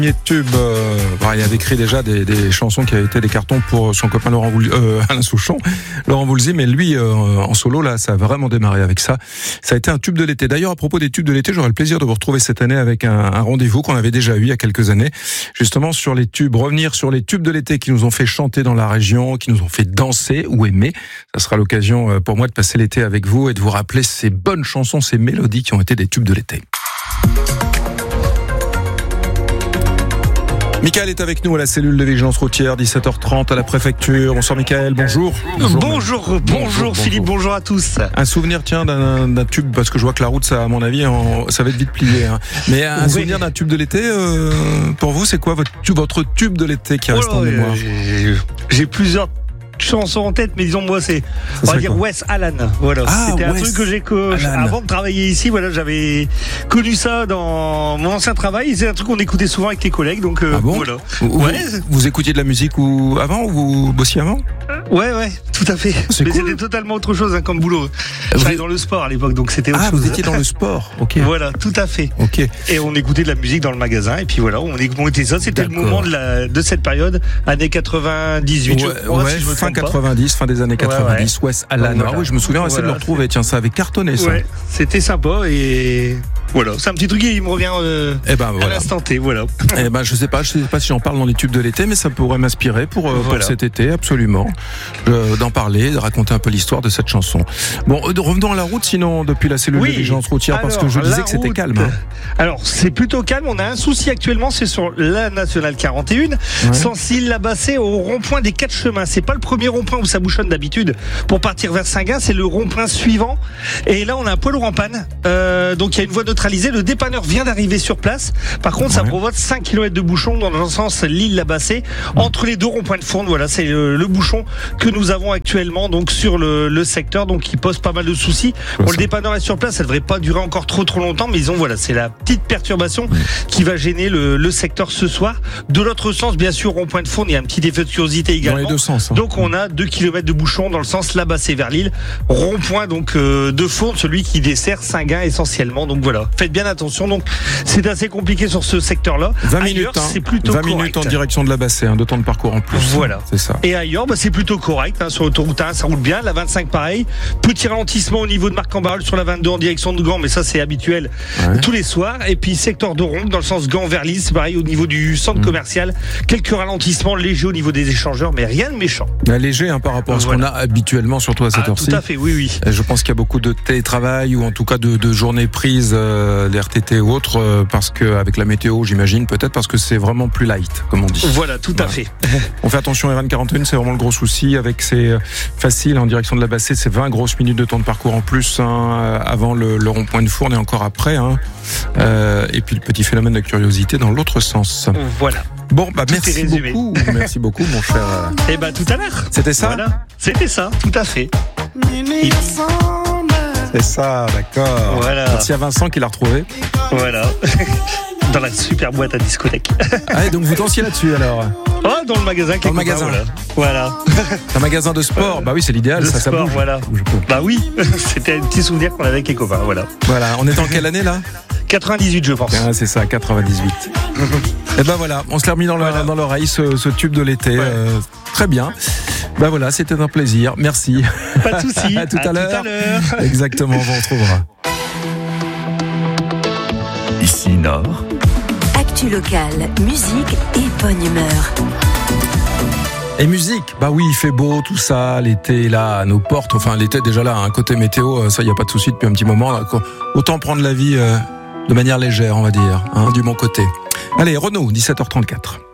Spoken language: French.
Tube, il avait écrit déjà des chansons qui avaient été des cartons pour son copain Alain Souchon, Laurent Voulzy, mais lui en solo là, ça a vraiment démarré avec ça. Ça a été un tube de l'été. D'ailleurs, à propos des tubes de l'été, j'aurai le plaisir de vous retrouver cette année avec un rendez-vous qu'on avait déjà eu il y a quelques années, justement sur les tubes, revenir sur les tubes de l'été qui nous ont fait chanter dans la région, qui nous ont fait danser ou aimer. Ça sera l'occasion pour moi de passer l'été avec vous et de vous rappeler ces bonnes chansons, ces mélodies qui ont été des tubes de l'été. Michael est avec nous à la cellule de vigilance routière, 17h30 à la préfecture. Bonsoir Michael, bonjour. Bonjour Philippe, bonjour à tous. Un souvenir d'un tube, parce que je vois que la route, ça à mon avis, ça va être vite plié. Hein. Mais un souvenir d'un tube de l'été, pour vous, c'est quoi votre tube de l'été qui reste en mémoire? J'ai plusieurs chansons en tête, mais disons moi on va dire Wes Allan. Voilà, c'était un truc que avant de travailler ici, voilà, j'avais connu ça dans mon ancien travail. C'est un truc qu'on écoutait souvent avec les collègues, donc voilà. Vous écoutiez de la musique avant ou vous bossiez avant? Ouais, tout à fait. Mais c'était totalement autre chose comme boulot. Je travaillais dans le sport à l'époque, donc c'était autre chose. Vous étiez dans le sport, ok. Voilà, tout à fait. Ok. Et on écoutait de la musique dans le magasin, et puis voilà, on écoutait ça. C'était le moment de cette période, années 98. Fin 90, fin des années 90, Wes Allan. Voilà. Ah oui, je me souviens, essayer de le retrouver. Tiens, ça avait cartonné, ça. Ouais, c'était sympa et voilà, c'est un petit truc qui me revient à l'instant T, voilà. Je sais pas si j'en parle dans les tubes de l'été, mais ça pourrait m'inspirer pour cet été, absolument. D'en parler, de raconter un peu l'histoire de cette chanson. Bon, revenons à la route, sinon, depuis la cellule de vigilance routière, parce que je disais que c'était calme. Hein. Alors, c'est plutôt calme. On a un souci actuellement, c'est sur la nationale 41, Sancil-Labassé, au rond-point des 4 chemins. C'est pas le premier rond-point où ça bouchonne d'habitude pour partir vers Saint-Gin, c'est le rond-point suivant. Et là, on a un poids lourd en panne. Donc, il y a une voie neutralisée. Le dépanneur vient d'arriver sur place. Par contre, ça provoque 5 km de bouchon dans le sens Lille-Labassé, entre les deux ronds-points de Fournes. Voilà, c'est le bouchon que nous avons actuellement donc sur le secteur, donc qui pose pas mal de soucis. Le dépanneur est sur place, ça devrait pas durer encore trop longtemps, mais c'est la petite perturbation qui va gêner le secteur ce soir. De l'autre sens, bien sûr, rond-point de Fournes, il y a un petit effet de curiosité également. Dans les deux sens. Donc on a 2 km de bouchon dans le sens Labassé vers Lille. Rond-point donc de Fournes, celui qui dessert Saint-Gin essentiellement. Donc voilà, faites bien attention. Donc c'est assez compliqué sur ce secteur-là. 20 minutes, c'est plutôt 20 minutes en direction de Labassé, de temps de parcours en plus. Voilà, c'est ça. Et ailleurs, c'est plutôt correct. Sur l'autoroute 1, ça roule bien. La 25, pareil. Petit ralentissement au niveau de Marc-en-Barœul sur la 22 en direction de Gand, mais ça c'est habituel tous les soirs. Et puis secteur de Ronde dans le sens Gand vers Lille, c'est pareil au niveau du centre commercial. Quelques ralentissements légers au niveau des échangeurs, mais rien de méchant. Léger par rapport à ce qu'on a habituellement, surtout à cette heure-ci. Tout à fait, oui. Je pense qu'il y a beaucoup de télétravail ou en tout cas de journées prises, des RTT ou autres, parce que avec la météo, j'imagine, peut-être parce que c'est vraiment plus light, comme on dit. Voilà, tout à fait. On fait attention à RN41, c'est vraiment le gros souci avec ces faciles en direction de Labassé, c'est 20 grosses minutes de temps de parcours en plus avant le rond-point de Fournes et encore après. Et puis le petit phénomène de curiosité dans l'autre sens. Voilà. Bon, merci beaucoup. Merci beaucoup, mon cher. Tout à l'heure. C'était ça? Voilà. C'était ça, tout à fait. C'est ça, d'accord. Voilà. Merci à Vincent qui l'a retrouvé. Voilà. Dans la super boîte à discothèque. Donc vous dansiez là-dessus alors? Dans le magasin. Dans le magasin. Voilà. Un magasin de sport. Oui, c'est l'idéal. Ça sport, bouge. Voilà. Oui. C'était un petit souvenir qu'on avait avec les copains. Voilà. On est en quelle année là? 98, je pense. C'est ça, 98. Et voilà, on se l'a remis dans l'oreille ce tube de l'été. Très bien. C'était un plaisir. Merci. Pas de souci. À tout à l'heure. Exactement, on vous retrouvera. Ici Nord. Actu locale, musique et bonne humeur. Et musique, il fait beau, tout ça, l'été est là à nos portes. Enfin, l'été est déjà là, côté météo, ça, il n'y a pas de souci depuis un petit moment. Là. Autant prendre la vie de manière légère, on va dire, du bon côté. Allez, Renaud, 17h34.